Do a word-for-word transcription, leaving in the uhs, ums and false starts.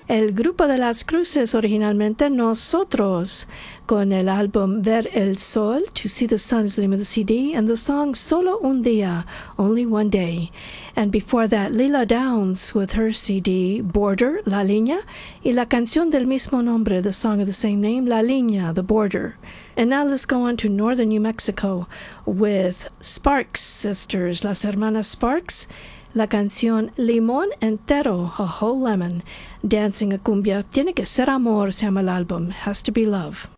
El Grupo de las Cruces, originalmente Nosotros, con el álbum Ver el Sol, To See the Sun is the name of the C D, and the song Solo Un Día, Only One Day. And before that, Lila Downs with her C D, Border, La Línea, y la canción del mismo nombre, the song of the same name, La Línea, The Border. And now let's go on to northern New Mexico with Sparks Sisters, las hermanas Sparks, la canción Limón Entero, A Whole Lemon, dancing a cumbia. Tiene que ser amor, se llama el álbum, Has to be Love.